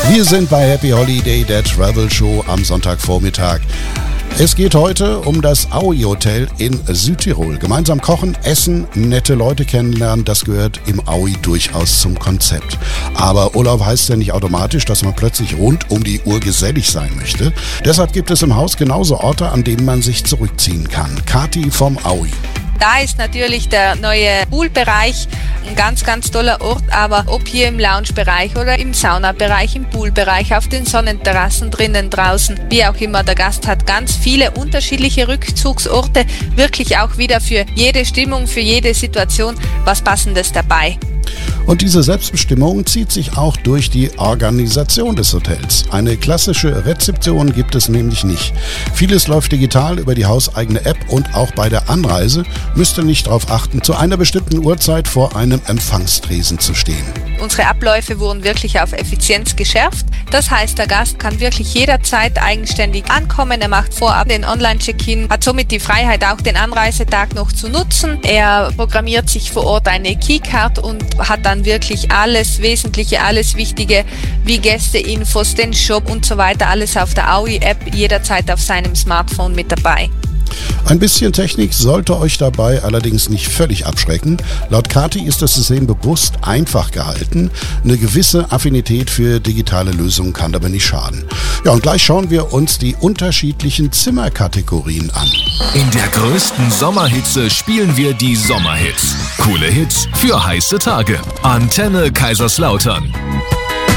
Wir sind bei Happy Holiday, der Travel Show am Sonntagvormittag. Es geht heute um das Aui Hotel in Südtirol. Gemeinsam kochen, essen, nette Leute kennenlernen, das gehört im Aui durchaus zum Konzept. Aber Urlaub heißt ja nicht automatisch, dass man plötzlich rund um die Uhr gesellig sein möchte. Deshalb gibt es im Haus genauso Orte, an denen man sich zurückziehen kann. Kathi vom Aui. Da ist natürlich der neue Poolbereich ein ganz, ganz toller Ort, aber ob hier im Loungebereich oder im Saunabereich, im Poolbereich, auf den Sonnenterrassen, drinnen, draußen, wie auch immer, der Gast hat ganz viele unterschiedliche Rückzugsorte, wirklich auch wieder für jede Stimmung, für jede Situation was Passendes dabei. Und diese Selbstbestimmung zieht sich auch durch die Organisation des Hotels. Eine klassische Rezeption gibt es nämlich nicht. Vieles läuft digital über die hauseigene App und auch bei der Anreise müsst ihr nicht darauf achten, zu einer bestimmten Uhrzeit vor einem Empfangstresen zu stehen. Unsere Abläufe wurden wirklich auf Effizienz geschärft. Das heißt, der Gast kann wirklich jederzeit eigenständig ankommen. Er macht vorab den Online-Check-in, hat somit die Freiheit, auch den Anreisetag noch zu nutzen. Er programmiert sich vor Ort eine Keycard und hat dann wirklich alles Wesentliche, alles Wichtige wie Gästeinfos, den Shop und so weiter, alles auf der Aui-App jederzeit auf seinem Smartphone mit dabei. Ein bisschen Technik sollte euch dabei allerdings nicht völlig abschrecken. Laut Kathi ist das System bewusst einfach gehalten. Eine gewisse Affinität für digitale Lösungen kann aber nicht schaden. Ja, und gleich schauen wir uns die unterschiedlichen Zimmerkategorien an. In der größten Sommerhitze spielen wir die Sommerhits. Coole Hits für heiße Tage. Antenne Kaiserslautern.